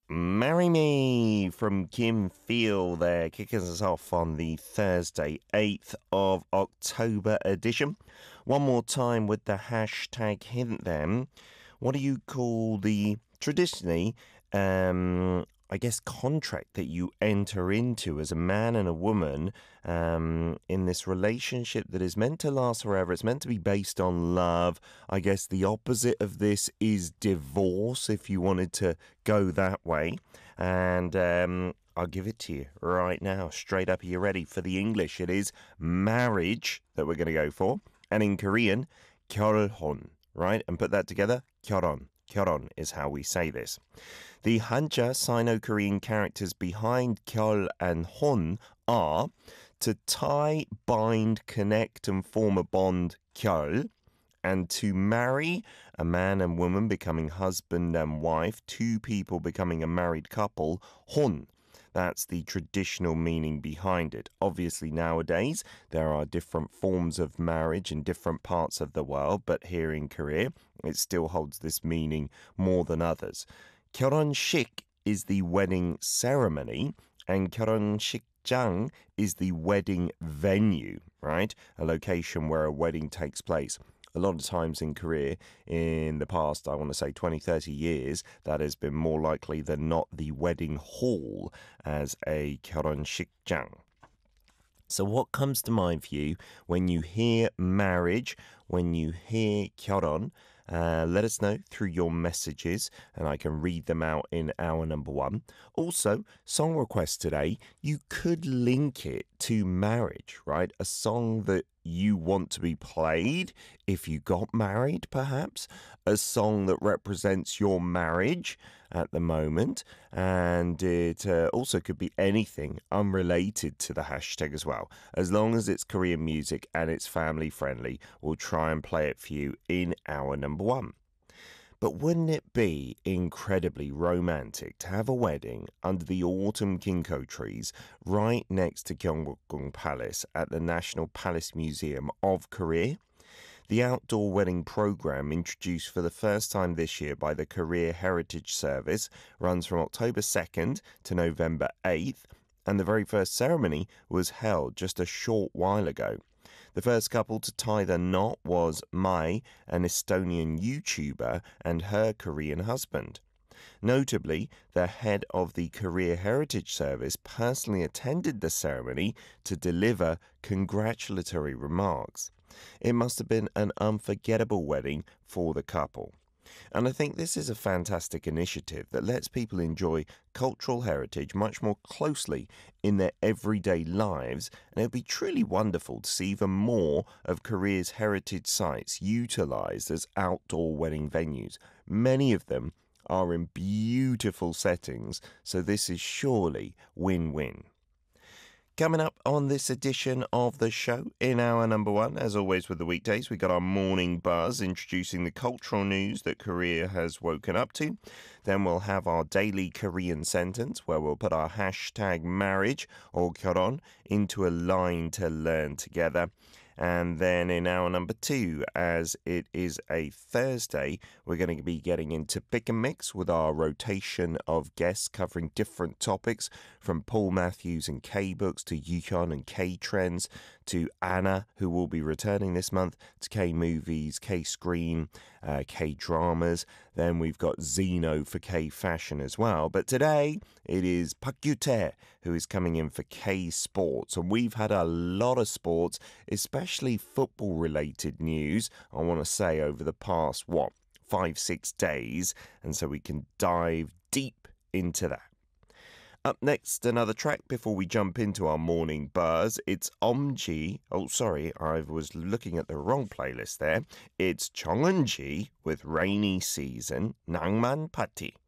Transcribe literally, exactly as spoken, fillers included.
Marry Me from Kim Feel there, kicking us off on the Thursday, eighth of October edition. One more time with the hashtag hint then. What do you call the traditionally, um, I guess, contract that you enter into as a man and a woman um, in this relationship that is meant to last forever? It's meant to be based on love. I guess the opposite of this is divorce, if you wanted to go that way. And um, I'll give it to you right now, straight up. Are you ready for the English? It is marriage that we're going to go for. And in Korean, 결혼, right? And put that together, 결혼. 결혼 is how we say this. The Hanja Sino-Korean characters behind 결 and 혼 are to tie, bind, connect and form a bond, 결, and to marry, a man and woman becoming husband and wife, two people becoming a married couple, 혼. That's the traditional meaning behind it. Obviously, nowadays, there are different forms of marriage in different parts of the world, but here in Korea, it still holds this meaning more than others. 결혼식 is the wedding ceremony, and 결혼식장 is the wedding venue, right? A location where a wedding takes place. A lot of times in Korea, in the past, I want to say twenty, thirty years, that has been more likely than not the wedding hall as a 결혼식장. So what comes to mind for you when you hear marriage, when you hear 결혼? Uh, let us know through your messages and I can read them out in hour number one. Also, song request today, you could link it to marriage, right? A song that you want to be played if you got married, perhaps. A song that represents your marriage at the moment. And it uh, also could be anything unrelated to the hashtag as well. As long as it's Korean music and it's family friendly, we'll try and play it for you in hour number one. But wouldn't it be incredibly romantic to have a wedding under the autumn ginkgo trees right next to Gyeongbokgung Palace at the National Palace Museum of Korea? The outdoor wedding program, introduced for the first time this year by the Korea Heritage Service, runs from October second to November eighth, and the very first ceremony was held just a short while ago. The first couple to tie the knot was Mai, an Estonian YouTuber, and her Korean husband. Notably, the head of the Korea Heritage Service personally attended the ceremony to deliver congratulatory remarks. It must have been an unforgettable wedding for the couple. And I think this is a fantastic initiative that lets people enjoy cultural heritage much more closely in their everyday lives, and it would be truly wonderful to see even more of Korea's heritage sites utilised as outdoor wedding venues. Many of them are in beautiful settings, so this is surely win-win. Coming up on this edition of the show, in hour number one, as always with the weekdays, we got our morning buzz introducing the cultural news that Korea has woken up to. Then we'll have our daily Korean sentence where we'll put our hashtag marriage or 결혼 into a line to learn together. And then in hour number two, as it is a Thursday, we're going to be getting into Pick and Mix with our rotation of guests covering different topics, from Paul Matthews and K-Books to Yukon and K-Trends to Anna, who will be returning this month, to K-Movies, K-Screen, uh, K-Dramas. Then we've got Zeno for K-Fashion as well. But today, it is Park Yu-tae who is coming in for K-Sports. And we've had a lot of sports, especially football-related news, I want to say, over the past, what, five, six days. And so we can dive deep into that. Up next, another track before we jump into our morning buzz. It's Omji. Oh, sorry, I was looking at the wrong playlist there. It's Chong Eun-ji with Rainy Season, Nangman Party.